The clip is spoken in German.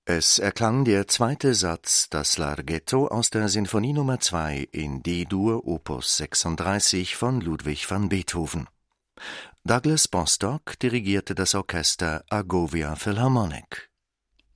Es erklang der zweite Satz, das Larghetto aus der Sinfonie Nr. 2 in D-Dur Opus 36 von Ludwig van Beethoven. Douglas Bostock dirigierte das Orchester Argovia Philharmonic.